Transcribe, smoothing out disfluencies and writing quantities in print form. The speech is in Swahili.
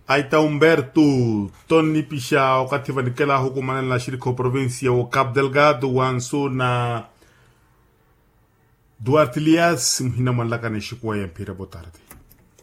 Aita Humberto, Tony Pisha, Okativa Nikela, Hukumana na Shiriko Provincia, o Cabo Delgado, Wanso na Duarte Lias, Mhina Malaka Nishikuwa ya Mpira. Boa tarde.